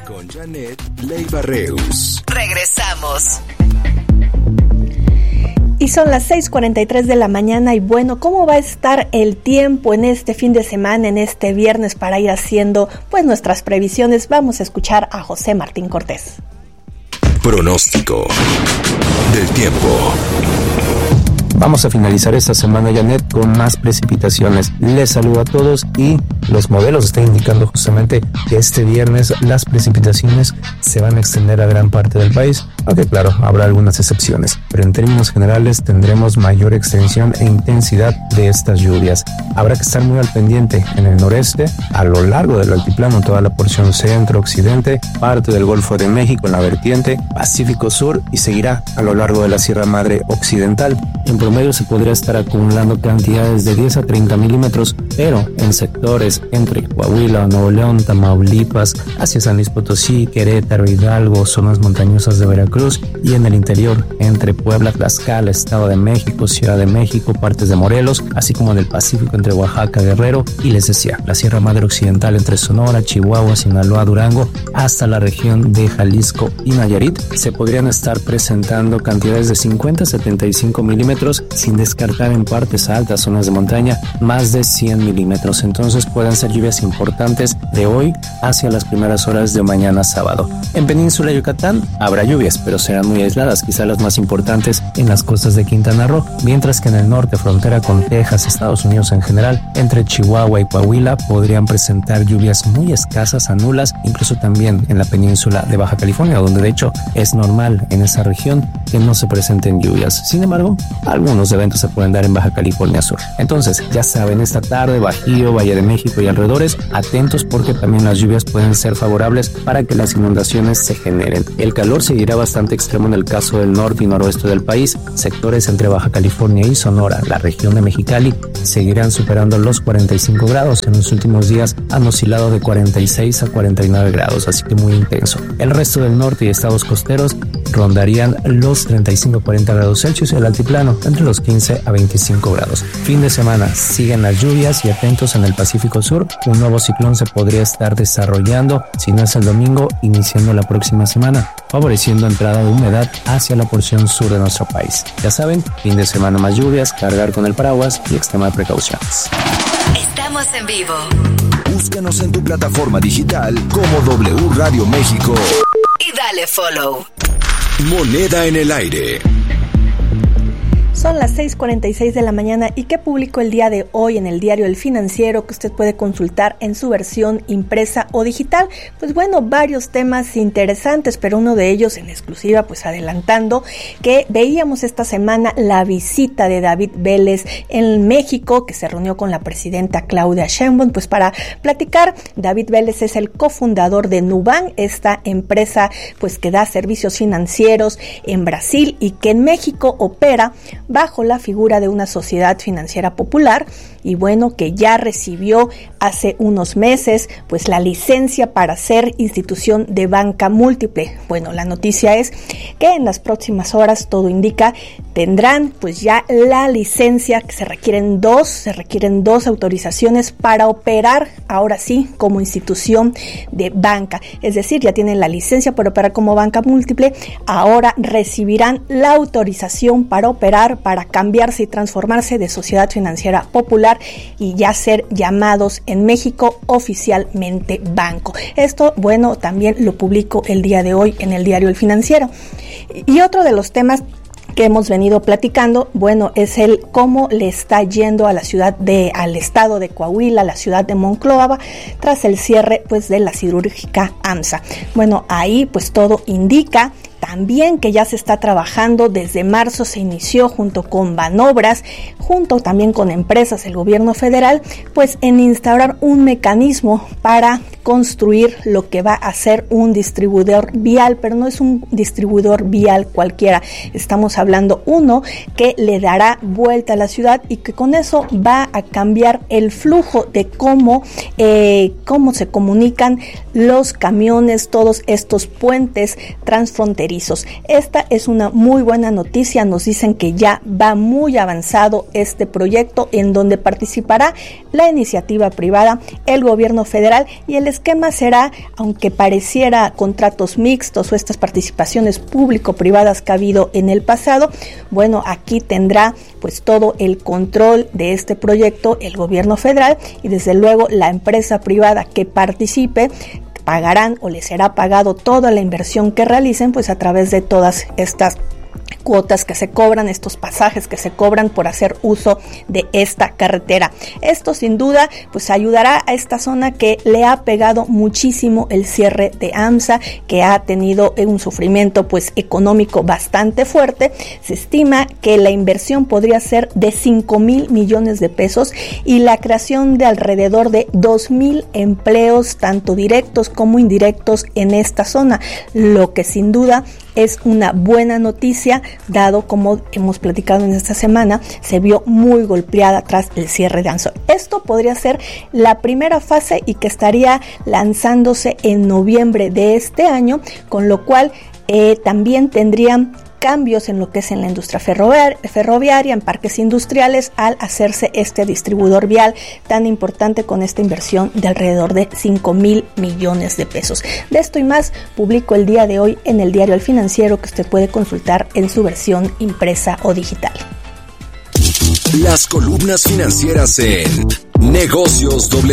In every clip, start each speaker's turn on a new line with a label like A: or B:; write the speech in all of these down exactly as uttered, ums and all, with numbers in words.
A: con Janet Leiva Reus.
B: Regresamos.
C: Y son las seis cuarenta y tres de la mañana y bueno, ¿cómo va a estar el tiempo en este fin de semana, en este viernes para ir haciendo pues nuestras previsiones? Vamos a escuchar a José Martín Cortés.
A: Pronóstico del tiempo.
D: Vamos a finalizar esta semana, Janet, con más precipitaciones. Les saludo a todos y los modelos están indicando justamente que este viernes las precipitaciones se van a extender a gran parte del país, aunque claro, habrá algunas excepciones. Pero en términos generales tendremos mayor extensión e intensidad de estas lluvias. Habrá que estar muy al pendiente en el noreste, a lo largo del altiplano, toda la porción centro-occidente, parte del Golfo de México en la vertiente, Pacífico Sur y seguirá a lo largo de la Sierra Madre Occidental. En promedio se podría estar acumulando cantidades de diez a treinta milímetros, pero en sectores entre Coahuila, Nuevo León, Tamaulipas, hacia San Luis Potosí, Querétaro, Hidalgo, zonas montañosas de Veracruz y en el interior entre Puebla, Tlaxcala, Estado de México, Ciudad de México, partes de Morelos, así como en el Pacífico entre Oaxaca, Guerrero y les decía, la Sierra Madre Occidental entre Sonora, Chihuahua, Sinaloa, Durango, hasta la región de Jalisco y Nayarit, se podrían estar presentando cantidades de cincuenta a setenta y cinco milímetros, sin descartar en partes altas, zonas de montaña, más de cien milímetros. Entonces pueden ser lluvias importantes de hoy hacia las primeras horas de mañana sábado. En Península Yucatán habrá lluvias, pero serán muy aisladas, quizá las más importantes en las costas de Quintana Roo, mientras que en el norte, frontera con Texas, Estados Unidos en general, entre Chihuahua y Coahuila podrían presentar lluvias muy escasas a nulas, incluso también en la península de Baja California, donde de hecho es normal en esa región que no se presenten lluvias. Sin embargo, algunos eventos se pueden dar en Baja California Sur. Entonces, ya saben, esta tarde, Bajío, Valle de México y alrededores, atentos porque también las lluvias pueden ser favorables para que las inundaciones se generen. El calor seguirá bastante extremo en el caso del norte y noroeste del país. Sectores entre Baja California y Sonora, la región de Mexicali, seguirán superando los cuarenta y cinco grados. En los últimos días han oscilado de cuarenta y seis a cuarenta y nueve grados, así que muy intenso. El resto del norte y estados costeros rondarían los treinta y cinco a cuarenta grados Celsius y el altiplano entre los quince a veinticinco grados. Fin de semana siguen las lluvias y atentos en el Pacífico Sur. Un nuevo ciclón se podría estar desarrollando, si no es el domingo, iniciando la próxima semana, favoreciendo entrada de humedad hacia la porción sur de nuestro país. Ya saben, fin de semana más lluvias, cargar con el paraguas y extremar precauciones.
B: Estamos en vivo.
A: Búscanos en tu plataforma digital como W Radio México
B: y dale follow.
A: Moneda en el aire.
C: Son las seis cuarenta y seis de la mañana y ¿qué publicó el día de hoy en el diario El Financiero que usted puede consultar en su versión impresa o digital? Pues bueno, varios temas interesantes, pero uno de ellos en exclusiva, pues adelantando que veíamos esta semana la visita de David Vélez en México, que se reunió con la presidenta Claudia Sheinbaum, pues para platicar. David Vélez es el cofundador de Nubank, esta empresa pues que da servicios financieros en Brasil y que en México opera bajo la figura de una sociedad financiera popular y bueno, que ya recibió hace unos meses pues la licencia para ser institución de banca múltiple. Bueno, la noticia es que en las próximas horas, todo indica, tendrán pues ya la licencia, que se requieren dos, se requieren dos autorizaciones para operar ahora sí como institución de banca. Es decir, ya tienen la licencia para operar como banca múltiple, ahora recibirán la autorización para operar, para cambiarse y transformarse de sociedad financiera popular y ya ser llamados en México oficialmente banco. Esto, bueno, también lo publico el día de hoy en el diario El Financiero. Y otro de los temas que hemos venido platicando, bueno, es el cómo le está yendo a la ciudad de, al estado de Coahuila, la ciudad de Monclova, tras el cierre pues de la siderúrgica AMSA. Bueno, ahí pues todo indica también que ya se está trabajando, desde marzo se inició junto con Banobras, junto también con empresas, el gobierno federal, pues en instaurar un mecanismo para construir lo que va a ser un distribuidor vial, pero no es un distribuidor vial cualquiera, estamos hablando uno que le dará vuelta a la ciudad y que con eso va a cambiar el flujo de cómo, eh, cómo se comunican los camiones, todos estos puentes transfronterizos fronterizos. Esta es una muy buena noticia, nos dicen que ya va muy avanzado este proyecto en donde participará la iniciativa privada, el gobierno federal, y el esquema será, aunque pareciera contratos mixtos o estas participaciones público-privadas que ha habido en el pasado, bueno, aquí tendrá pues todo el control de este proyecto el gobierno federal, y desde luego la empresa privada que participe pagarán o les será pagado toda la inversión que realicen pues a través de todas estas cuotas que se cobran, estos pasajes que se cobran por hacer uso de esta carretera. Esto sin duda pues ayudará a esta zona que le ha pegado muchísimo el cierre de AMSA, que ha tenido un sufrimiento pues económico bastante fuerte. Se estima que la inversión podría ser de cinco mil millones de pesos y la creación de alrededor de dos mil empleos tanto directos como indirectos en esta zona, lo que sin duda es una buena noticia, dado como hemos platicado en esta semana, se vio muy golpeada tras el cierre de AMSA. Esto podría ser la primera fase y que estaría lanzándose en noviembre de este año, con lo cual eh, también tendrían cambios en lo que es en la industria ferroviaria, ferroviaria, en parques industriales, al hacerse este distribuidor vial tan importante con esta inversión de alrededor de cinco mil millones de pesos. De esto y más publico el día de hoy en el diario El Financiero, que usted puede consultar en su versión impresa o digital.
A: Las columnas financieras en Negocios W.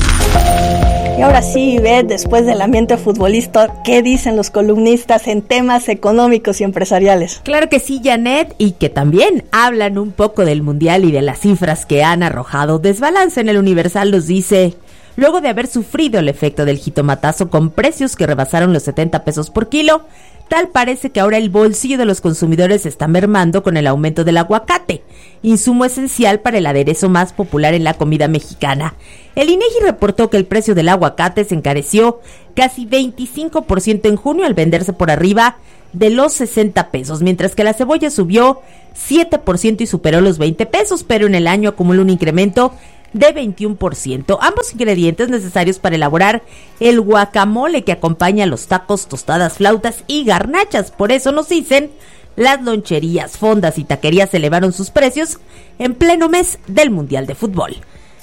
C: Y ahora sí, Ivette, después del ambiente futbolista, ¿qué dicen los columnistas en temas económicos y empresariales?
E: Claro que sí, Janet, y que también hablan un poco del Mundial y de las cifras que han arrojado. Desbalance en el Universal nos dice: luego de haber sufrido el efecto del jitomatazo con precios que rebasaron los setenta pesos por kilo, tal parece que ahora el bolsillo de los consumidores está mermando con el aumento del aguacate, insumo esencial para el aderezo más popular en la comida mexicana. El INEGI reportó que el precio del aguacate se encareció casi veinticinco por ciento en junio al venderse por arriba de los sesenta pesos, mientras que la cebolla subió siete por ciento y superó los veinte pesos, pero en el año acumula un incremento de veintiuno por ciento. Ambos ingredientes necesarios para elaborar el guacamole que acompaña a los tacos, tostadas, flautas y garnachas. Por eso nos dicen, las loncherías, fondas y taquerías elevaron sus precios en pleno mes del Mundial de Fútbol.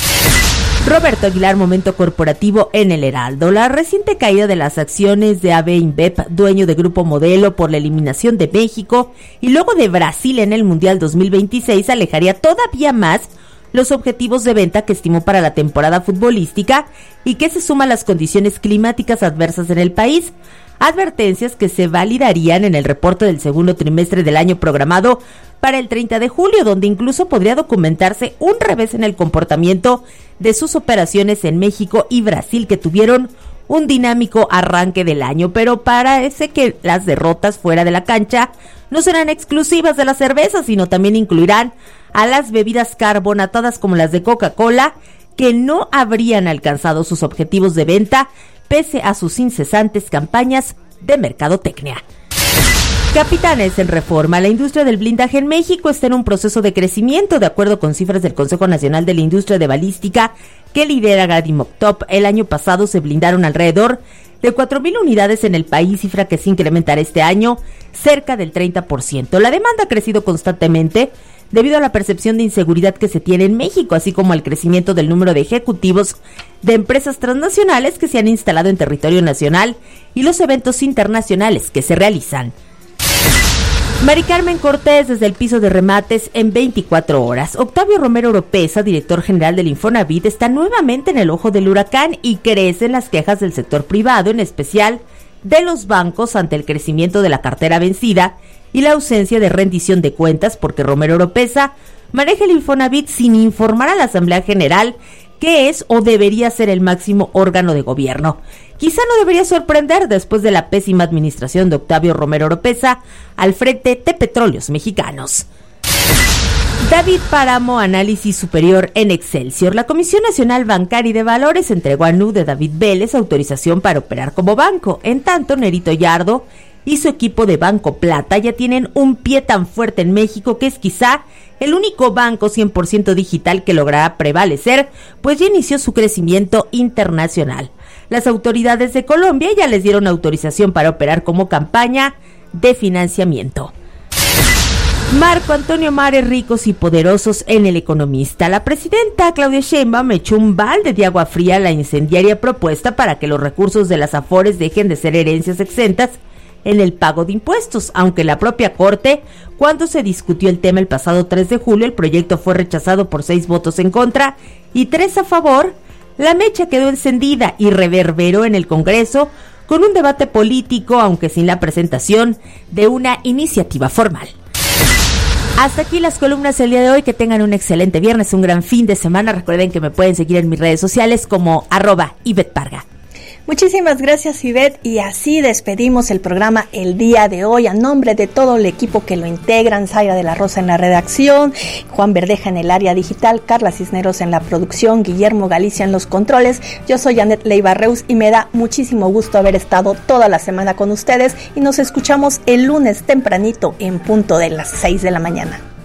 E: Roberto Aguilar, momento corporativo en el Heraldo. La reciente caída de las acciones de A B InBev, dueño de Grupo Modelo, por la eliminación de México y luego de Brasil en el Mundial dos mil veintiséis alejaría todavía más los objetivos de venta que estimó para la temporada futbolística y que se suma a las condiciones climáticas adversas en el país. Advertencias que se validarían en el reporte del segundo trimestre del año programado para el treinta de julio, donde incluso podría documentarse un revés en el comportamiento de sus operaciones en México y Brasil, que tuvieron un dinámico arranque del año, pero parece que las derrotas fuera de la cancha no serán exclusivas de la cerveza, sino también incluirán a las bebidas carbonatadas como las de Coca-Cola, que no habrían alcanzado sus objetivos de venta pese a sus incesantes campañas de mercadotecnia. Capitanes en Reforma. La industria del blindaje en México está en un proceso de crecimiento, de acuerdo con cifras del Consejo Nacional de la Industria de Balística que lidera Gadi Moctop. El año pasado se blindaron alrededor de cuatro mil unidades en el país, cifra que se incrementará este año cerca del treinta por ciento. La demanda ha crecido constantemente debido a la percepción de inseguridad que se tiene en México, así como al crecimiento del número de ejecutivos de empresas transnacionales que se han instalado en territorio nacional y los eventos internacionales que se realizan. Mari Carmen Cortés, desde el piso de remates en veinticuatro horas. Octavio Romero Oropeza, director general del Infonavit, está nuevamente en el ojo del huracán y crecen las quejas del sector privado, en especial de los bancos, ante el crecimiento de la cartera vencida y la ausencia de rendición de cuentas, porque Romero Oropeza maneja el Infonavit sin informar a la Asamblea General, que es o debería ser el máximo órgano de gobierno. Quizá no debería sorprender después de la pésima administración de Octavio Romero Oropeza al frente de Petróleos Mexicanos. David Páramo, análisis superior en Excelsior. La Comisión Nacional Bancaria y de Valores entregó a N U de David Vélez autorización para operar como banco. En tanto, Nerito Yardo y su equipo de Banco Plata ya tienen un pie tan fuerte en México que es quizá el único banco cien por ciento digital que logrará prevalecer, pues ya inició su crecimiento internacional. Las autoridades de Colombia ya les dieron autorización para operar como campaña de financiamiento. Marco Antonio Mares, ricos y poderosos en El Economista. La presidenta Claudia Sheinbaum echó un balde de agua fría a la incendiaria propuesta para que los recursos de las Afores dejen de ser herencias exentas en el pago de impuestos, aunque la propia Corte, cuando se discutió el tema el pasado tres de julio, el proyecto fue rechazado por seis votos en contra y tres a favor. La mecha quedó encendida y reverberó en el Congreso con un debate político, aunque sin la presentación de una iniciativa formal. Hasta aquí las columnas del día de hoy. Que tengan un excelente viernes, un gran fin de semana. Recuerden que me pueden seguir en mis redes sociales como arroba Ivette Parga.
C: Muchísimas gracias, Ivette, y así despedimos el programa el día de hoy a nombre de todo el equipo que lo integran: Zaira de la Rosa en la redacción, Juan Verdeja en el área digital, Carla Cisneros en la producción, Guillermo Galicia en los controles. Yo soy Janet Leiva Reus y me da muchísimo gusto haber estado toda la semana con ustedes, y nos escuchamos el lunes tempranito en punto de las seis de la mañana.